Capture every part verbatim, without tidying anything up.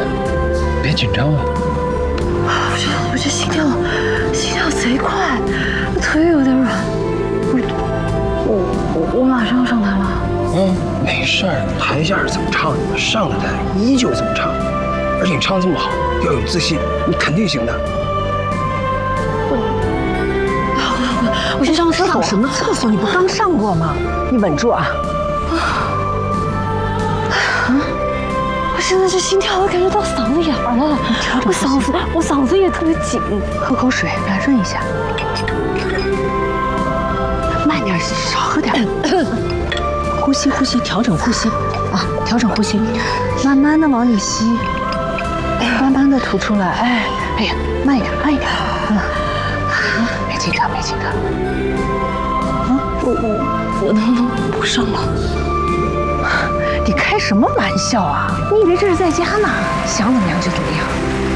别紧张啊！ 我这我这心跳心跳贼快，我腿有点软。我我我马上要上台了。 嗯，没事儿，台下是怎么唱，上了台依旧怎么唱。而且你唱这么好，要有自信，你肯定行的。 我我我先上厕所。 上什么厕所？你不刚上过吗？你稳住啊！ 嗯，我现在这心跳都感觉到嗓子眼儿了，我嗓子我嗓子也特别紧， 喝口水来润一下。慢点，少喝点。呼吸呼吸，调整呼吸啊，调整呼吸，慢慢的往里吸，慢慢的吐出来。哎，哎呀，慢一点，慢一点。嗯，别紧张，别紧张。 啊，我我我能不能不上了？ 你开什么玩笑啊？你以为这是在家呢？想怎么样就怎么样。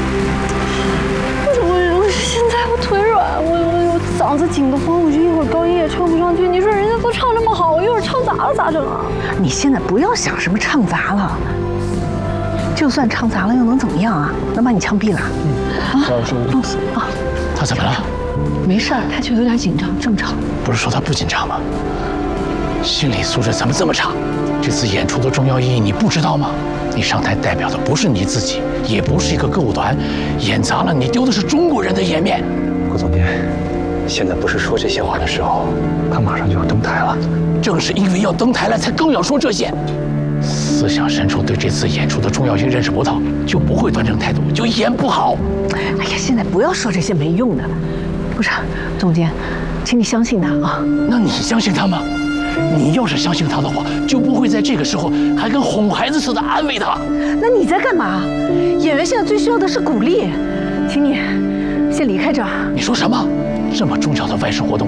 我我现在我腿软，我我我嗓子紧得慌，我这一会儿高音也唱不上去。你说人家都唱这么好，我一会儿唱砸了咋整啊？ 你现在不要想什么唱砸了，就算唱砸了又能怎么样啊？能把你枪毙了？ 嗯，不要说放肆啊！ 他怎么了？ 没事儿，他就有点紧张，正常。 不是说他不紧张吗？心理素质怎么这么差？这次演出的重要意义你不知道吗？你上台代表的不是你自己，也不是一个歌舞团，演砸了你丢的是中国人的颜面。 顾总监，现在不是说这些话的时候，他马上就要登台了。 正是因为要登台了，才更要说这些。思想深处对这次演出的重要性认识不到，就不会端正态度，就演不好。 哎呀，现在不要说这些没用的。不是，总监，请你相信他啊。 那你相信他吗？你要是相信他的话，就不会在这个时候还跟哄孩子似的安慰他。 那你在干嘛？演员现在最需要的是鼓励，请你先离开这儿。 你说什么？这么重要的外事活动，